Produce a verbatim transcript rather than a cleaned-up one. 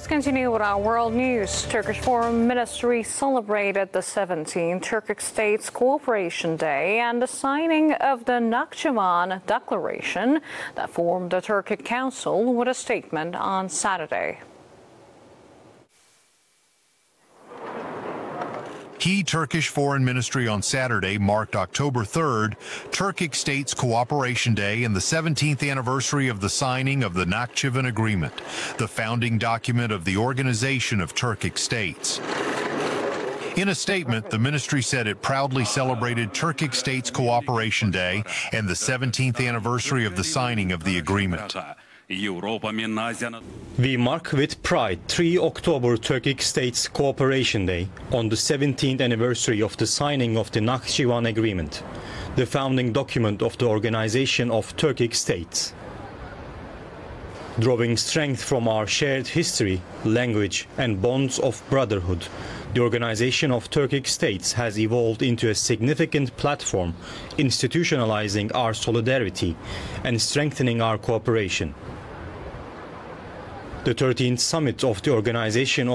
Let's continue with our world news. Turkish Foreign Ministry celebrated the seventeenth Turkic States Cooperation Day and the signing of the Nakhchivan Declaration that formed the Turkic Council with a statement on Saturday. Key Turkish Foreign Ministry on Saturday marked October third, Turkic States Cooperation Day and the seventeenth anniversary of the signing of the Nakhchivan Agreement, the founding document of the Organization of Turkic States. In a statement, the ministry said it proudly celebrated Turkic States Cooperation Day and the seventeenth anniversary of the signing of the agreement. We mark with pride the third of October Turkic States Cooperation Day on the seventeenth anniversary of the signing of the Nakhchivan Agreement, the founding document of the Organization of Turkic States. Drawing strength from our shared history, language and bonds of brotherhood, the Organization of Turkic States has evolved into a significant platform, institutionalizing our solidarity and strengthening our cooperation. The thirteenth summit of the Organization